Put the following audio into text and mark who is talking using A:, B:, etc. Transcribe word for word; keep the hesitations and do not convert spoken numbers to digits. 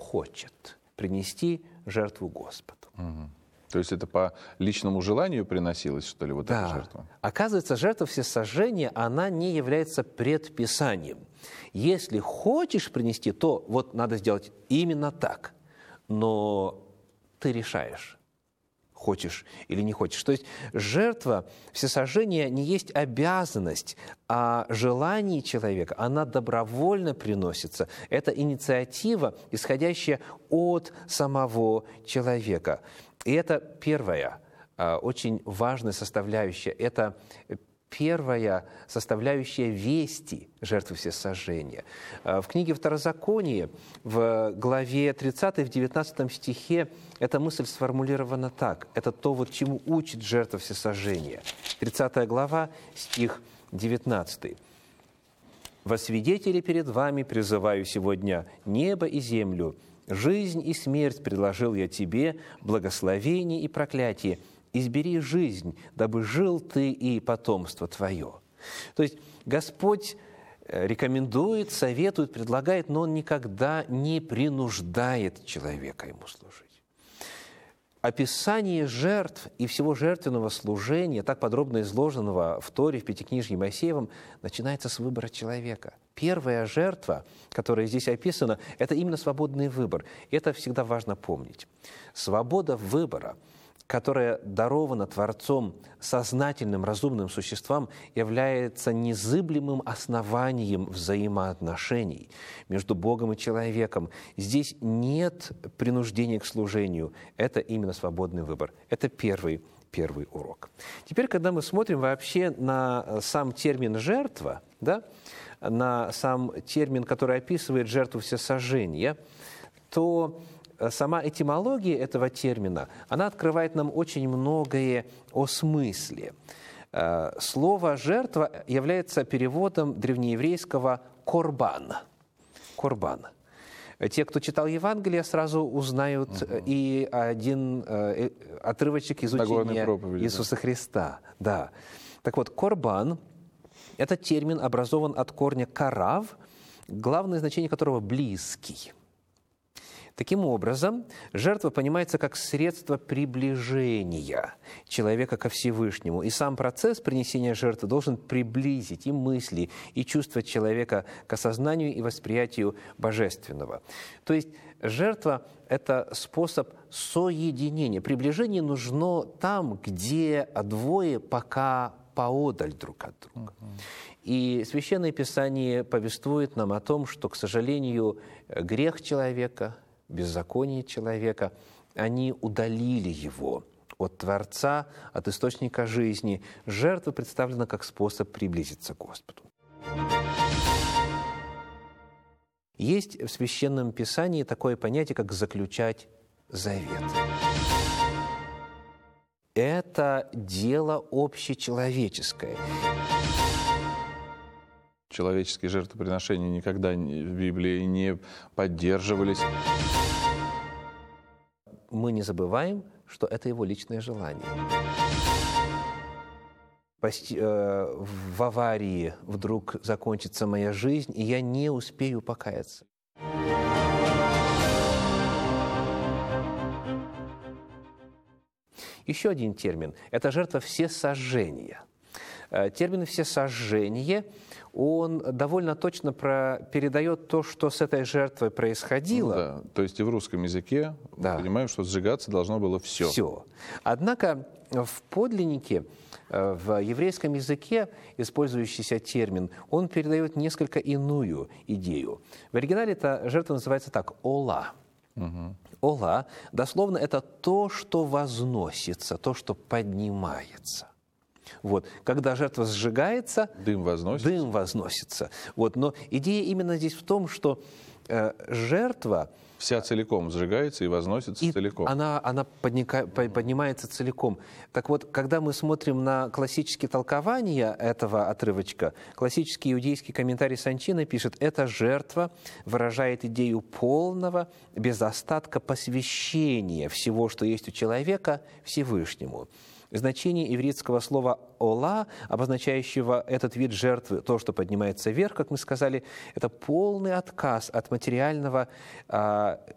A: хочет принести жертву Господу.
B: Угу. То есть это по личному желанию приносилось, что ли, вот
A: да.
B: эта жертва?
A: Оказывается, жертва всесожжения, она не является предписанием. Если хочешь принести, то вот надо сделать именно так. Но ты решаешь, хочешь или не хочешь. То есть жертва всесожжения не есть обязанность, а желание человека, она добровольно приносится. Это инициатива, исходящая от самого человека. И это первая, очень важная составляющая. Это первая составляющая вести жертвы всесожжения. В книге Второзаконие, в главе тридцатой, в девятнадцатом стихе, эта мысль сформулирована так. Это то, вот чему учит жертва всесожжения. тридцатая глава, стих девятнадцатый. «Во свидетели перед вами призываю сегодня небо и землю. Жизнь и смерть предложил я тебе, благословение и проклятие. Избери жизнь, дабы жил ты и потомство твое». То есть Господь рекомендует, советует, предлагает, но Он никогда не принуждает человека Ему служить. Описание жертв и всего жертвенного служения, так подробно изложенного в Торе, в Пятикнижье Моисеевом, начинается с выбора человека. Первая жертва, которая здесь описана, это именно свободный выбор. И это всегда важно помнить. Свобода выбора, которая дарована Творцом сознательным, разумным существам, является незыблемым основанием взаимоотношений между Богом и человеком. Здесь нет принуждения к служению. Это именно свободный выбор. Это первый, первый урок. Теперь, когда мы смотрим вообще на сам термин «жертва», да, на сам термин, который описывает жертву всесожжения, то сама этимология этого термина, она открывает нам очень многое о смысле. Слово «жертва» является переводом древнееврейского «корбан». «Корбан». Те, кто читал Евангелие, сразу узнают угу. и один отрывочек из учения проповеди, Иисуса да. Христа. Да. Так вот, «корбан» – это термин образован от корня «карав», главное значение которого – «близкий». Таким образом, жертва понимается как средство приближения человека ко Всевышнему. И сам процесс принесения жертвы должен приблизить и мысли, и чувства человека к осознанию и восприятию божественного. То есть жертва – это способ соединения. Приближение нужно там, где двое пока поодаль друг от друга. И Священное Писание повествует нам о том, что, к сожалению, грех человека – беззаконие человека, они удалили его от Творца, от источника жизни. Жертва представлена как способ приблизиться к Господу. Есть в Священном Писании такое понятие, как заключать завет. Это дело общечеловеческое.
B: Человеческие жертвоприношения никогда в Библии не поддерживались.
A: Мы не забываем, что это его личное желание. В аварии вдруг закончится моя жизнь, и я не успею покаяться. Еще один термин – это жертва всесожжения. Термин «всесожжение», он довольно точно про, передает то, что с этой жертвой происходило.
B: Ну, да. То есть и в русском языке да. мы понимаем, что сжигаться должно было все.
A: Все. Однако в подлиннике, в еврейском языке использующийся термин, он передает несколько иную идею. В оригинале эта жертва называется так – «ола». Угу. «Ола» дословно это то, что возносится, то, что поднимается. Вот. Когда жертва сжигается,
B: дым возносится.
A: Дым возносится. Вот. Но идея именно здесь в том, что э, жертва...
B: Вся целиком сжигается и возносится
A: и
B: целиком.
A: Она, она подника, поднимается целиком. Так вот, когда мы смотрим на классические толкования этого отрывочка, классический иудейский комментарий Санчина пишет, эта жертва выражает идею полного, без остатка посвящения всего, что есть у человека, Всевышнему. Значение ивритского слова «ола», обозначающего этот вид жертвы, то, что поднимается вверх, как мы сказали, это полный отказ от материального,